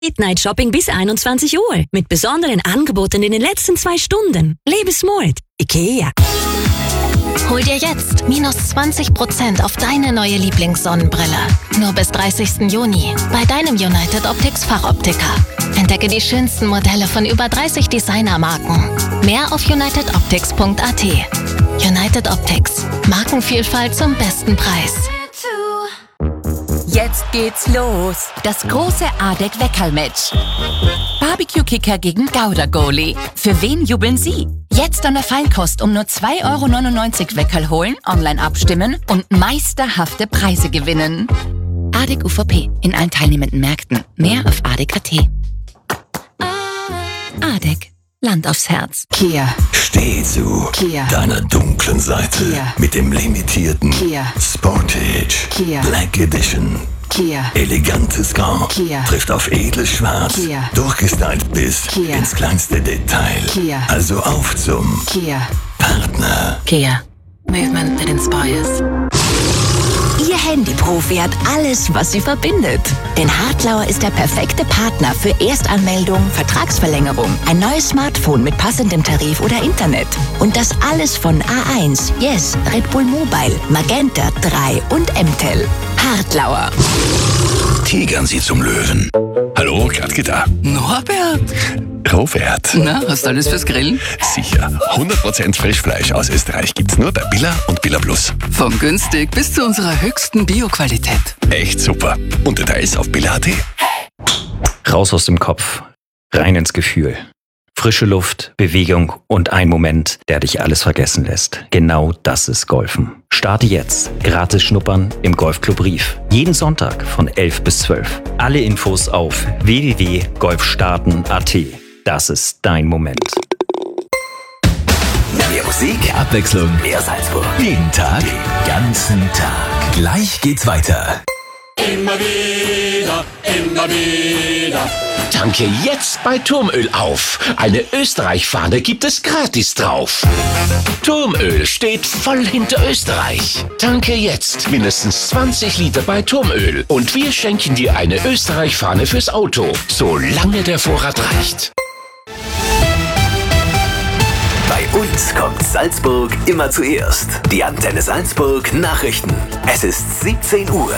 Midnight Shopping bis 21 Uhr. Mit besonderen Angeboten in den letzten 2 Stunden. Lebe smart. IKEA. Hol dir jetzt minus 20% auf deine neue Lieblingssonnenbrille. Nur bis 30. Juni bei deinem United Optics Fachoptiker. Entdecke die schönsten Modelle von über 30 Designermarken. Mehr auf unitedoptics.at. United Optics. Markenvielfalt zum besten Preis. Jetzt geht's los. Das große ADEC-Weckerl-Match. Barbecue-Kicker gegen Gouda-Goalie. Für wen jubeln Sie? Jetzt an der Feinkost um nur 2,99 € Weckerl holen, online abstimmen und meisterhafte Preise gewinnen. ADEC UVP. In allen teilnehmenden Märkten. Mehr auf ADEC.at. ADEC. Land aufs Herz. Kia. Steh zu Kia. deiner dunklen Seite Kia. mit dem limitierten Kia. Sportage Kia. Black Edition. Kia. Elegantes Grau Kia. trifft auf edles Schwarz, Kia. durchgestylt bis Kia. ins kleinste Detail. Kia. Also auf zum Kia. Partner. Kia. Movement that inspires. Ihr Handyprofi hat alles, was sie verbindet. Denn Hartlauer ist der perfekte Partner für Erstanmeldung, Vertragsverlängerung, ein neues Smartphone mit passendem Tarif oder Internet. Und das alles von A1, Yes, Red Bull Mobile, Magenta 3 und MTEL. Hartlauer. Tigern Sie zum Löwen. Hallo, Katke da. Norbert. Robert. Na, hast du alles fürs Grillen? Sicher. 100% Frischfleisch aus Österreich gibt's nur bei Billa und Billa Plus. Von günstig bis zu unserer höchsten Bio-Qualität. Echt super. Und Details auf Billa.at. Raus aus dem Kopf, rein ins Gefühl. Frische Luft, Bewegung und ein Moment, der dich alles vergessen lässt. Genau das ist Golfen. Starte jetzt. Gratis schnuppern im Golfclub Rief. Jeden Sonntag von 11 bis 12. Alle Infos auf www.golfstarten.at. Das ist dein Moment. Mehr Musik, Abwechslung, mehr Salzburg. Jeden Tag, den ganzen Tag. Gleich geht's weiter. Immer wieder, immer wieder. Tanke jetzt bei Turmöl auf. Eine Österreich-Fahne gibt es gratis drauf. Turmöl steht voll hinter Österreich. Tanke jetzt mindestens 20 Liter bei Turmöl und wir schenken dir eine Österreich-Fahne fürs Auto, solange der Vorrat reicht. Bei uns kommt Salzburg immer zuerst. Die Antenne Salzburg Nachrichten. Es ist 17 Uhr.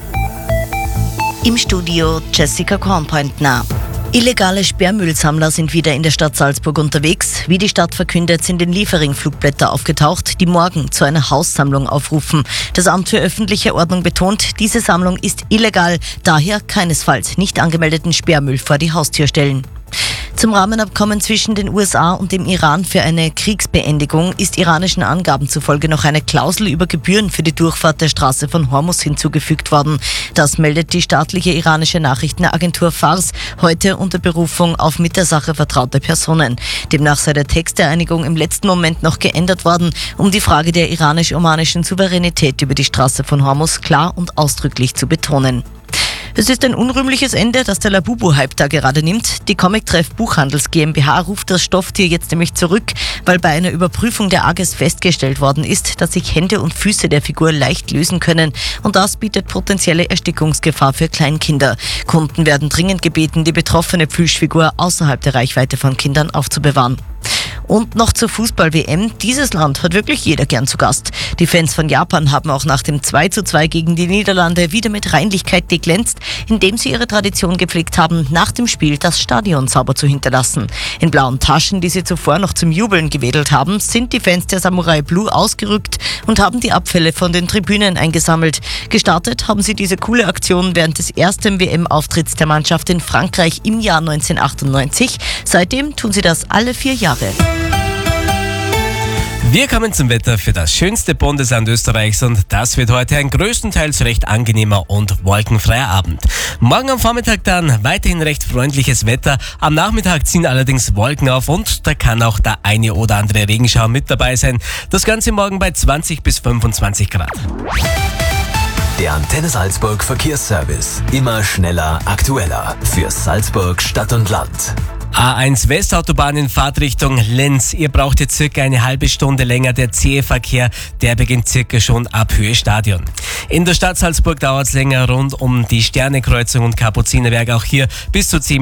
Im Studio Jessica Kornpointner. Illegale Sperrmüllsammler sind wieder in der Stadt Salzburg unterwegs. Wie die Stadt verkündet, sind in Liefering Flugblätter aufgetaucht, die morgen zu einer Haussammlung aufrufen. Das Amt für öffentliche Ordnung betont, diese Sammlung ist illegal, daher keinesfalls nicht angemeldeten Sperrmüll vor die Haustür stellen. Zum Rahmenabkommen zwischen den USA und dem Iran für eine Kriegsbeendigung ist iranischen Angaben zufolge noch eine Klausel über Gebühren für die Durchfahrt der Straße von Hormuz hinzugefügt worden. Das meldet die staatliche iranische Nachrichtenagentur Fars heute unter Berufung auf mit der Sache vertraute Personen. Demnach sei der Text der Einigung im letzten Moment noch geändert worden, um die Frage der iranisch-omanischen Souveränität über die Straße von Hormuz klar und ausdrücklich zu betonen. Es ist ein unrühmliches Ende, das der Labubu-Hype da gerade nimmt. Die Comic-Treff Buchhandels GmbH ruft das Stofftier jetzt nämlich zurück, weil bei einer Überprüfung der AGES festgestellt worden ist, dass sich Hände und Füße der Figur leicht lösen können. Und das bietet potenzielle Erstickungsgefahr für Kleinkinder. Kunden werden dringend gebeten, die betroffene Plüschfigur außerhalb der Reichweite von Kindern aufzubewahren. Und noch zur Fußball-WM. Dieses Land hat wirklich jeder gern zu Gast. Die Fans von Japan haben auch nach dem 2:2 gegen die Niederlande wieder mit Reinlichkeit geglänzt, indem sie ihre Tradition gepflegt haben, nach dem Spiel das Stadion sauber zu hinterlassen. In blauen Taschen, die sie zuvor noch zum Jubeln gewedelt haben, sind die Fans der Samurai Blue ausgerückt und haben die Abfälle von den Tribünen eingesammelt. Gestartet haben sie diese coole Aktion während des ersten WM-Auftritts der Mannschaft in Frankreich im Jahr 1998. Seitdem tun sie das alle 4 Jahre. Wir kommen zum Wetter für das schönste Bundesland Österreichs und das wird heute ein größtenteils recht angenehmer und wolkenfreier Abend. Morgen am Vormittag dann weiterhin recht freundliches Wetter. Am Nachmittag ziehen allerdings Wolken auf und da kann auch der eine oder andere Regenschauer mit dabei sein. Das Ganze morgen bei 20 bis 25 Grad. Der Antenne Salzburg Verkehrsservice. Immer schneller, aktueller. Für Salzburg Stadt und Land. A1 Westautobahn in Fahrtrichtung Linz. Ihr braucht jetzt circa eine halbe Stunde länger. Der zähe Verkehr, der beginnt circa schon ab Höhe Stadion. In der Stadt Salzburg dauert es länger rund um die Sternekreuzung und Kapuzinerberg. Auch hier bis zu 10